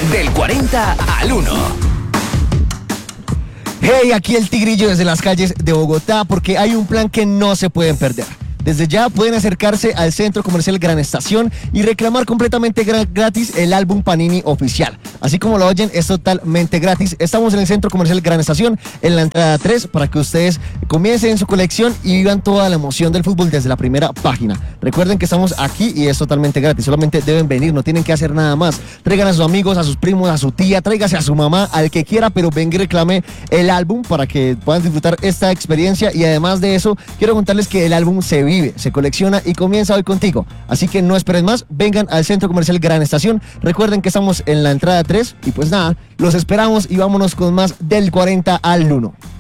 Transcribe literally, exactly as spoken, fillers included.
Del cuarenta al uno. Hey, aquí el Tigrillo desde las calles de Bogotá, porque hay un plan que no se pueden perder. Desde ya pueden acercarse al Centro Comercial Gran Estación y reclamar completamente gra- gratis el álbum Panini oficial. Así como lo oyen, es totalmente gratis. Estamos en el Centro Comercial Gran Estación, en la entrada tres, para que ustedes comiencen su colección y vivan toda la emoción del fútbol desde la primera página. Recuerden que estamos aquí y es totalmente gratis. Solamente deben venir, no tienen que hacer nada más. Traigan a sus amigos, a sus primos, a su tía, tráigase a su mamá, al que quiera, pero venga y reclame el álbum para que puedan disfrutar esta experiencia. Y además de eso, quiero contarles que el álbum se vive, se colecciona y comienza hoy contigo. Así que no esperen más, vengan al Centro Comercial Gran Estación. Recuerden que estamos en la entrada tres y pues nada, los esperamos y vámonos con más del cuarenta al uno.